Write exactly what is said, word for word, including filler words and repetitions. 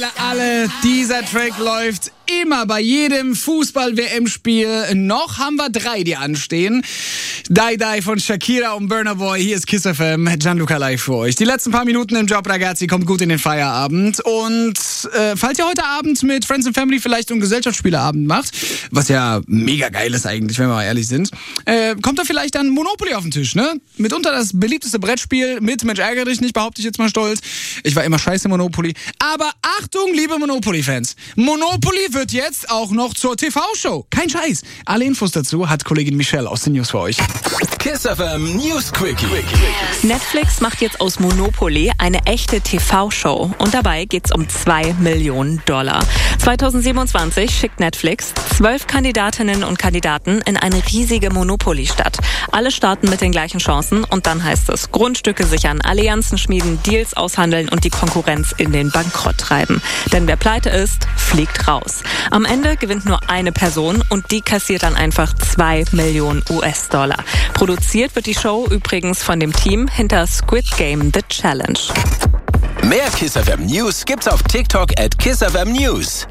Alle, dieser Track läuft immer bei jedem Fußball-W M-Spiel. Noch haben wir drei, die anstehen. Die Die von Shakira und Burna Boy. Hier ist Kiss F M, Gianluca live für euch. Die letzten paar Minuten im Job, ragazzi, kommt gut in den Feierabend. Und äh, falls ihr heute Abend mit Friends and Family vielleicht so einen Gesellschaftsspieleabend macht, was ja mega geil ist eigentlich, wenn wir mal ehrlich sind, äh, kommt da vielleicht dann Monopoly auf den Tisch, ne? Mitunter das beliebteste Brettspiel mit Mensch ärgere dich nicht, behaupte ich jetzt mal stolz. Ich war immer scheiße Monopoly. Aber Achtung, liebe Monopoly-Fans. Monopoly wird jetzt auch noch zur T V-Show. Kein Scheiß. Alle Infos dazu hat Kollegin Michelle aus den News für euch. Kiss F M News Quickie. Netflix macht jetzt aus Monopoly eine echte T V-Show. Und dabei geht's um zwei Millionen Dollar. zweitausendsiebenundzwanzig schickt Netflix zwölf Kandidatinnen und Kandidaten in eine riesige Monopoly-Stadt. Alle starten mit den gleichen Chancen und dann heißt es Grundstücke sichern, Allianzen schmieden, Deals aushandeln und die Konkurrenz in den Bankrott treiben. Denn wer pleite ist, fliegt raus. Am Ende gewinnt nur eine Person und die kassiert dann einfach zwei Millionen U S-Dollar. Produziert wird die Show übrigens von dem Team hinter Squid Game The Challenge. Mehr Kiss F M News gibt's auf TikTok at Kiss F M News.